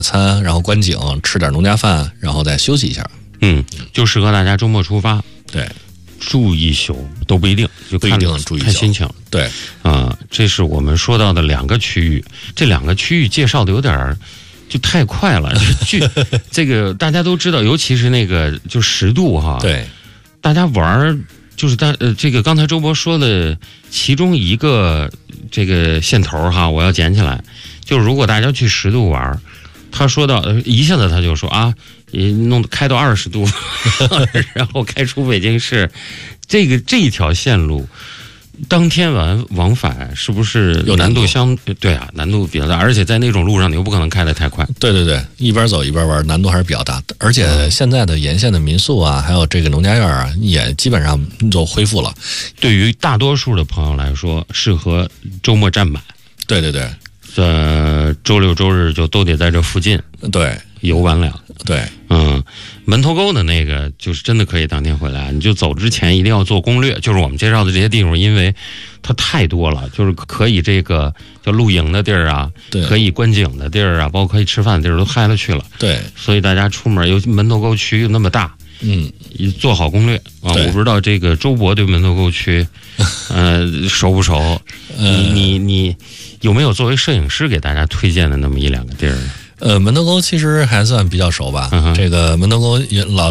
餐，然后观景，吃点农家饭，然后再休息一下。 就适合大家周末出发。 对， 住一宿都不一定，就不一定住一宿， 看心情。 对， 这是我们说到的2个区域，这2个区域介绍的有点就太快了。这个大家都知道，尤其是那个就10度哈。 对， 大家玩就是这个刚才周博说的其中一个这个线头哈，我要捡起来，就是如果大家去10度玩，他说到一下子他就说啊。开到20度，然后开出北京市，这一条线路，当天往返是不是有难度？ 对啊，难度比较大，而且在那种路上你又不可能开得太快。 对对对，一边走一边玩，难度还是比较大的。而且现在的沿线的民宿啊，还有这个农家院啊，也基本上都恢复了。 对于大多数的朋友来说，适合周末占满。 对对对， 周六周日就都得在这附近。 对。 游完了， 对， 门头沟的那个就是真的可以当天回来，你就走之前一定要做攻略。就是我们介绍的这些地方，因为它太多了，就是可以这个叫露营的地儿啊，可以观景的地儿啊，包括可以吃饭的地儿都嗨了去了。对，所以大家出门，尤其门头沟区那么大，做好攻略啊。我不知道这个周博对门头沟区，熟不熟？你有没有作为摄影师给大家推荐的那么1-2个地儿？ 门头沟其实还算比较熟吧。这个门头沟老